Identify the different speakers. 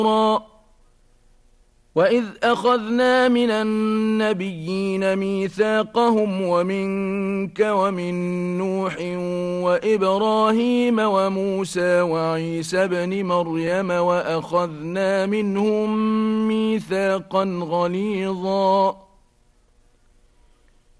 Speaker 1: وإذ أخذنا من النبيين ميثاقهم ومنك ومن نوح وإبراهيم وموسى وعيسى بن مريم وأخذنا منهم ميثاقا غليظا